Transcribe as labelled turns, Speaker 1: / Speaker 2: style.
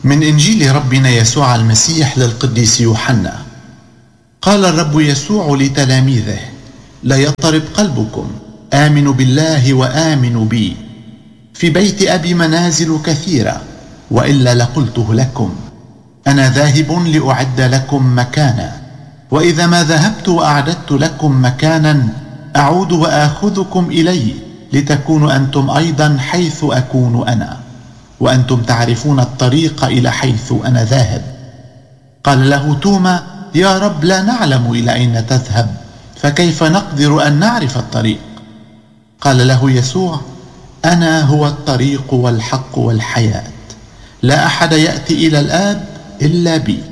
Speaker 1: من إنجيل ربنا يسوع المسيح للقديس يوحنا. قال الرب يسوع لتلاميذه: لا يضطرب قلبكم، آمنوا بالله وآمنوا بي، في بيت أبي منازل كثيرة، وإلا لقلته لكم. أنا ذاهب لأعد لكم مكانا، وإذا ما ذهبت وأعددت لكم مكانا أعود وآخذكم إلي، لتكونوا أنتم أيضا حيث أكون أنا، وأنتم تعرفون الطريق إلى حيث أنا ذاهب. قال له توما: يا رب، لا نعلم إلى أين تذهب، فكيف نقدر أن نعرف الطريق؟ قال له يسوع: أنا هو الطريق والحق والحياة، لا أحد يأتي إلى الآب إلا بي.